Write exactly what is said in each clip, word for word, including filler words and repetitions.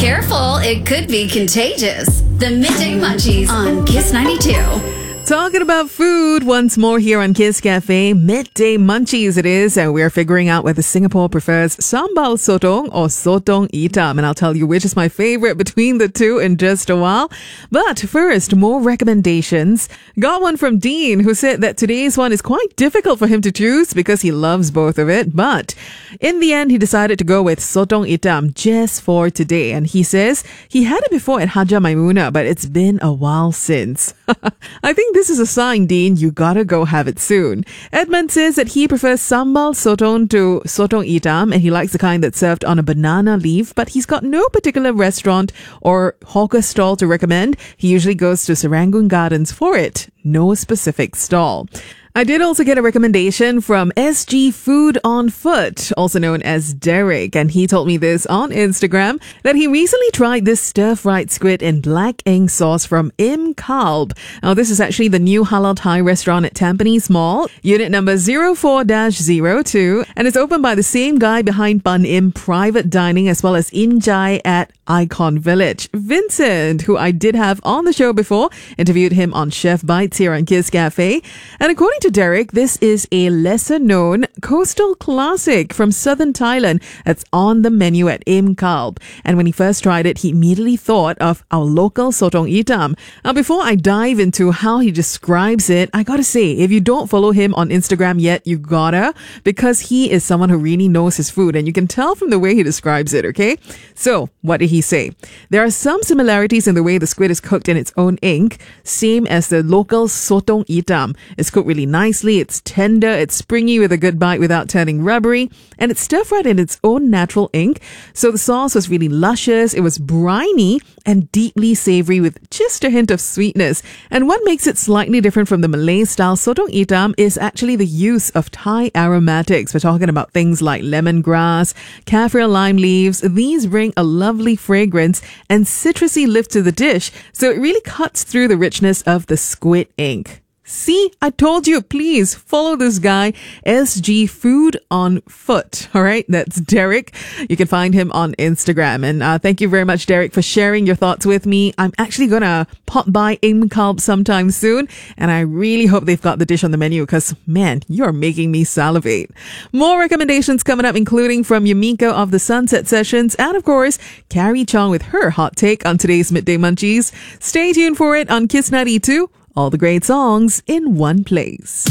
Careful, it could be contagious. The Midday Munchies on Kiss ninety-two. Talking about food once more here on Kiss Cafe. Midday Munchies it is, and we're figuring out whether Singapore prefers sambal sotong or sotong hitam, and I'll tell you which is my favorite between the two in just a while. But first, more recommendations. Got one from Dean, who said that today's one is quite difficult for him to choose because he loves both of it, but in the end he decided to go with sotong hitam just for today, and he says he had it before at Haja Maimuna, but it's been a while since. I think this is a sign, Dean, you gotta go have it soon. Edmund says that he prefers sambal sotong to sotong hitam, and he likes the kind that's served on a banana leaf, but he's got no particular restaurant or hawker stall to recommend. He usually goes to Serangoon Gardens for it. No specific stall. I did also get a recommendation from S G Food on Foot, also known as Derek, and he told me this on Instagram, that he recently tried this stir-fried squid in black ink sauce from Im Kalb. Now, this is actually the new halal Thai restaurant at Tampines Mall, unit number zero four dash zero two, and it's opened by the same guy behind Pan Im Private Dining as well as Injai at Icon Village, Vincent, who I did have on the show before, interviewed him on Chef Bites here on Kiss Cafe, and according to Derek, this is a lesser-known coastal classic from southern Thailand that's on the menu at Im Kalb. And when he first tried it, he immediately thought of our local sotong hitam. Now, before I dive into how he describes it, I gotta say, if you don't follow him on Instagram yet, you gotta, because he is someone who really knows his food, and you can tell from the way he describes it, okay? So, what did he say? There are some similarities in the way the squid is cooked in its own ink, same as the local sotong hitam. It's cooked really nicely, it's tender, it's springy with a good bite without turning rubbery, and it's stir-fried in its own natural ink. So the sauce was really luscious, it was briny and deeply savory with just a hint of sweetness. And what makes it slightly different from the Malay-style sotong hitam is actually the use of Thai aromatics. We're talking about things like lemongrass, kaffir lime leaves. These bring a lovely fragrance and citrusy lift to the dish, so it really cuts through the richness of the squid ink. See, I told you, please follow this guy, S G Food on Foot. All right, that's Derek. You can find him on Instagram. And uh, thank you very much, Derek, for sharing your thoughts with me. I'm actually going to pop by Im Kalb sometime soon, and I really hope they've got the dish on the menu because, man, you're making me salivate. More recommendations coming up, including from Yumiko of the Sunset Sessions, and of course, Carrie Chong with her hot take on today's Midday Munchies. Stay tuned for it on Kiss ninety-two. All the great songs in one place.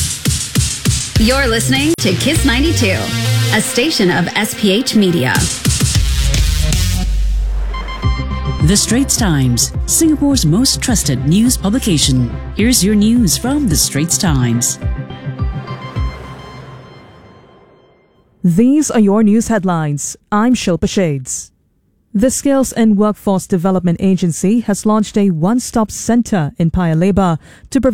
You're listening to Kiss ninety-two, a station of S P H Media. The Straits Times, Singapore's most trusted news publication. Here's your news from The Straits Times. These are your news headlines. I'm Shilpa Shades. The Skills and Workforce Development Agency has launched a one-stop center in Paya Lebar to provide